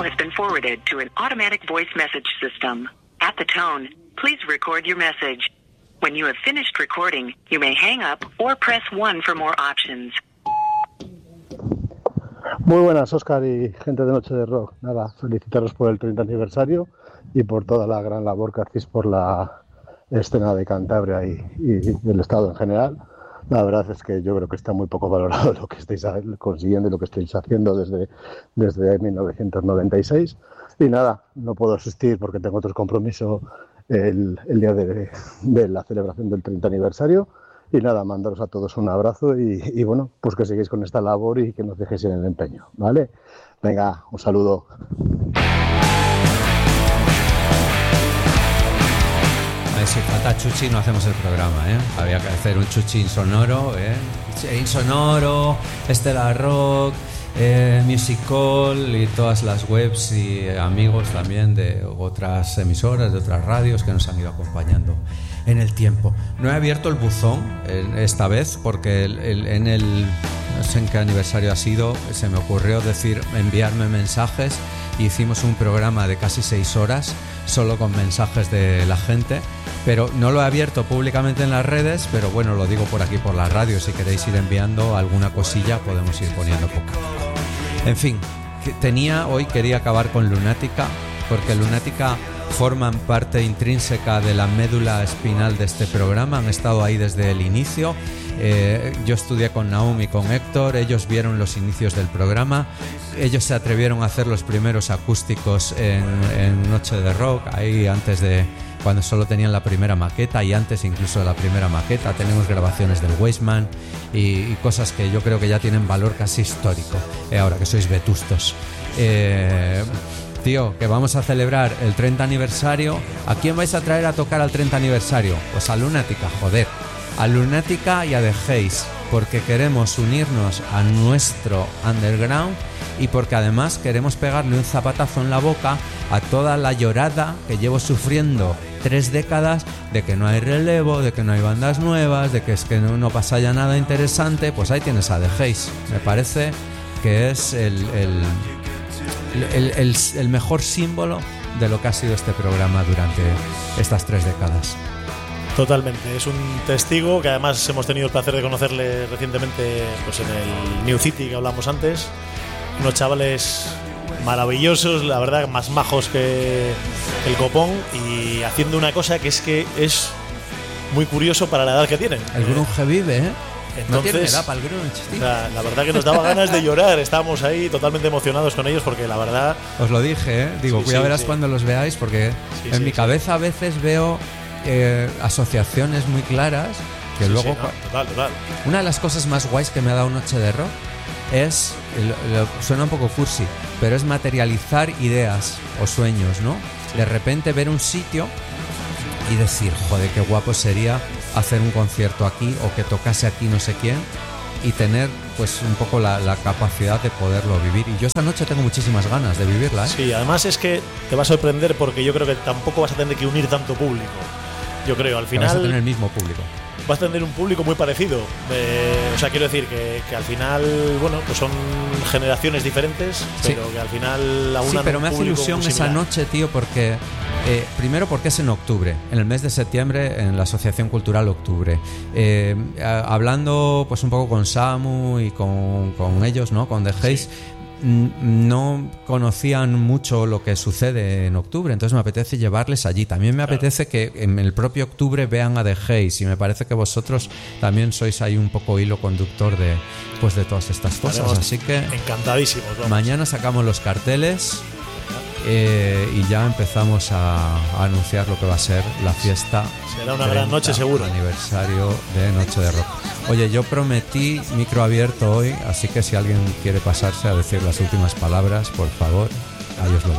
call has been forwarded to an automatic voice message system. At the tone, please record your message. When you have finished recording, you may hang up or press 1 for more options. Muy buenas, Óscar y gente de Noche de Rock. Nada, felicitaros por el 30 aniversario y por toda la gran labor que hacéis por la escena de Cantabria y del Estado en general. La verdad es que yo creo que está muy poco valorado lo que estáis consiguiendo y lo que estáis haciendo desde 1996. Y nada, no puedo asistir porque tengo otro compromiso el día de la celebración del 30 aniversario. Y nada, mandaros a todos un abrazo y bueno, pues que sigáis con esta labor y que nos dejéis en el empeño, ¿vale? Venga, un saludo. A ver, si falta Chuchi no hacemos el programa, ¿eh? Había que hacer un Chuchi insonoro, Insonoro, Estela Rock, Musical y todas las webs y amigos también de otras emisoras, de otras radios que nos han ido acompañando en el tiempo. No he abierto el buzón esta vez porque no sé en qué aniversario ha sido, se me ocurrió enviarme mensajes y hicimos un programa de casi 6 horas solo con mensajes de la gente, pero no lo he abierto públicamente en las redes, pero bueno, lo digo por aquí por la radio, si queréis ir enviando alguna cosilla podemos ir poniendo poco a poco. En fin, quería acabar con Lunática, porque Lunática forman parte intrínseca de la médula espinal de este programa, han estado ahí desde el inicio. Yo estudié con Naum y con Héctor, ellos vieron los inicios del programa, ellos se atrevieron a hacer los primeros acústicos en Noche de Rock, ahí antes de cuando solo tenían la primera maqueta y antes incluso de la primera maqueta. Tenemos grabaciones del Weisman y cosas que yo creo que ya tienen valor casi histórico, ahora que sois vetustos. Tío, que vamos a celebrar el 30 aniversario. ¿A quién vais a traer a tocar al 30 aniversario? Pues a Lunática, joder. A Lunática y a The Haze, porque queremos unirnos a nuestro underground y porque además queremos pegarle un zapatazo en la boca a toda la llorada que llevo sufriendo 3 décadas de que no hay relevo, de que no hay bandas nuevas, de que es que no pasa ya nada interesante. Pues ahí tienes a The Haze. Me parece que es el mejor símbolo de lo que ha sido este programa durante estas 3 décadas. Totalmente, es un testigo que además hemos tenido el placer de conocerle recientemente pues en el New City que hablamos antes. Unos chavales maravillosos, la verdad, más majos que el copón, y haciendo una cosa que es muy curioso para la edad que tienen. El grunge vive, ¿eh? Entonces, no tiene edad para el grunge, tío. La verdad que nos daba ganas de llorar. Estábamos ahí totalmente emocionados con ellos porque la verdad... Os lo dije, Digo, sí, ya verás sí. Cuando los veáis, porque en mi cabeza a veces veo asociaciones muy claras que luego... Total. Una de las cosas más guays que me ha dado Noche de Rock es, suena un poco cursi, pero es materializar ideas o sueños, ¿no? Sí. De repente ver un sitio y decir, joder, qué guapo sería hacer un concierto aquí o que tocase aquí no sé quién, y tener pues un poco la capacidad de poderlo vivir. Y yo esta noche tengo muchísimas ganas de vivirla, ¿eh? Sí, además es que te va a sorprender porque yo creo que tampoco vas a tener que unir tanto público. Yo creo, al final... Vas a tener el mismo público. Vas a tener un público muy parecido. O sea, quiero decir que al final, bueno, pues son generaciones diferentes, pero sí, que al final aunan. Sí, pero me hace ilusión esa noche, tío, porque primero porque es en octubre, en el mes de septiembre, en la Asociación Cultural Octubre. Hablando pues un poco con Samu y con ellos, ¿no? Con The Haze. Sí. No conocían mucho lo que sucede en octubre, entonces me apetece llevarles allí. También me apetece que en el propio octubre vean a The Haze, y me parece que vosotros también sois ahí un poco hilo conductor de todas estas cosas. Así que encantadísimos, vamos. Mañana sacamos los carteles y ya empezamos a anunciar lo que va a ser la fiesta. Será una gran noche, seguro. Aniversario de Noche de Rock. Oye, yo prometí micro abierto hoy, así que si alguien quiere pasarse a decir las últimas palabras, por favor, ahí os lo dejo.